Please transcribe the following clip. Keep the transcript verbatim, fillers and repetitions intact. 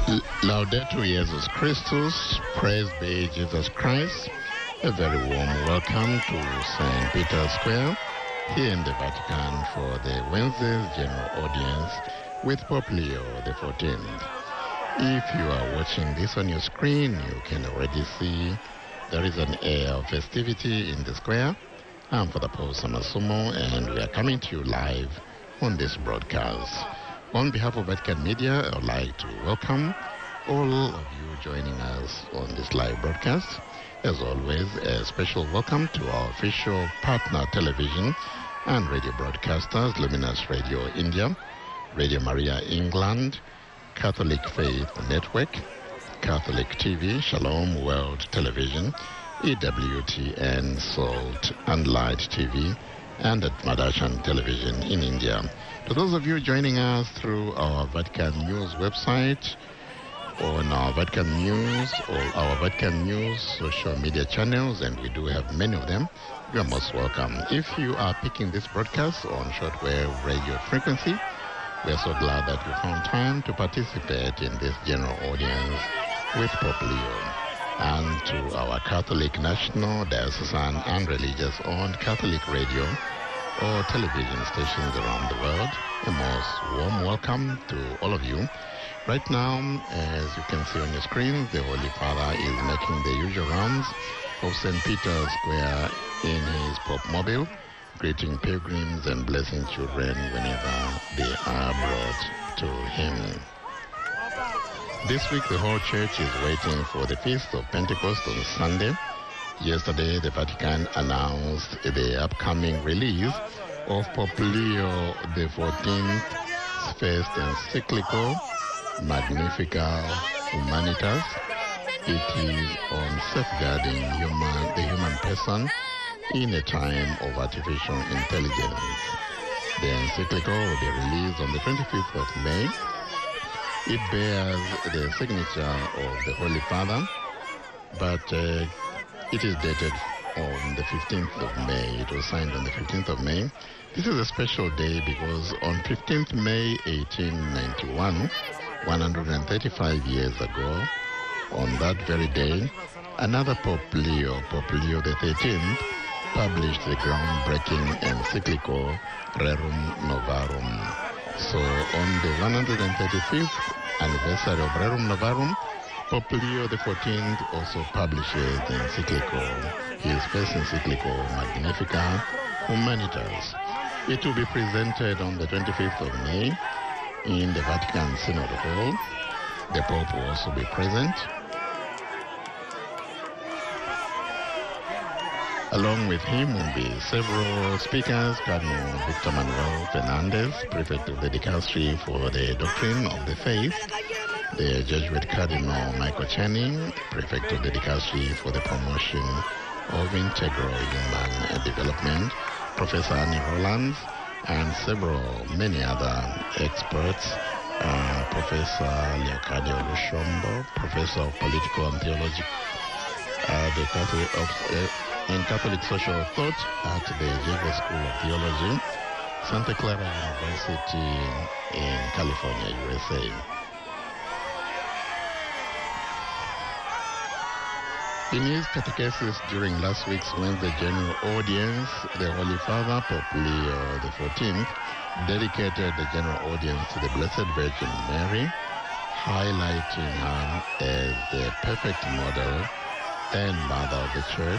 L- Laudetur Jesus Christus, praise be Jesus Christ. A very warm welcome to Saint Peter's Square here in the Vatican for the Wednesday's General Audience with Pope Leo the fourteenth. If you are watching this on your screen, you can already see there is an air of festivity in the square. I'm Father Paul Samasumo, and we are coming to you live on this broadcast. On behalf of Vatican Media, I would like to welcome all of you joining us on this live broadcast. As always, a special welcome to our official partner television and radio broadcasters, Luminous Radio India, Radio Maria England, Catholic Faith Network, Catholic T V, Shalom World Television, E W T N, Salt and Light T V, and at Madashan Television in India. To those of you joining us through our Vatican News website, on our Vatican News, or our Vatican News social media channels, and we do have many of them, you are most welcome. If you are picking this broadcast on shortwave radio frequency, we are so glad that you found time to participate in this general audience with Pope Leo. And to our Catholic national, diocesan, and religious-owned Catholic radio or television stations around the world, a most warm welcome to all of you. Right now, as you can see on your screen, the Holy Father is making the usual rounds of Saint Peter's Square in his Pope Mobile, greeting pilgrims and blessing children whenever they are brought to him. This week, the whole church is waiting for the Feast of Pentecost on Sunday. Yesterday, the Vatican announced the upcoming release of Pope Leo the fourteenth's first encyclical, Magnificat Humanitas. It is on safeguarding human, the human person in a time of artificial intelligence. The encyclical will be released on the twenty-fifth of May. It bears the signature of the Holy Father, but uh, it is dated on the fifteenth of May. It was signed on the fifteenth of May. This is a special day because on fifteenth of May eighteen ninety-one, one hundred thirty-five years ago, on that very day, another Pope Leo, Pope Leo the thirteenth, published the groundbreaking encyclical Rerum Novarum. So on the one hundred thirty-fifth anniversary of Rerum Novarum, Pope Leo the fourteenth also publishes the encyclical, his first encyclical, Magnificat Humanitas. It will be presented on the twenty-fifth of May in the Vatican Synod Hall. The Pope will also be present. Along with him will be several speakers: Cardinal Victor Manuel Fernandez, Prefect of the Dicastery for the Doctrine of the Faith; the Jesuit Cardinal Michael Channing, Prefect of the Dicastery for the Promotion of Integral Human Development; Professor Annie Rollins, and several, many other experts, uh, Professor Leocadio Lushombo, Professor of Political and Theology uh, the Catholic of, uh, in Catholic Social Thought at the Jago School of Theology, Santa Clara University in California, U S A. In his catechesis during last week's Wednesday General Audience, the Holy Father, Pope Leo the fourteenth, dedicated the General Audience to the Blessed Virgin Mary, highlighting her as the perfect model and Mother of the Church,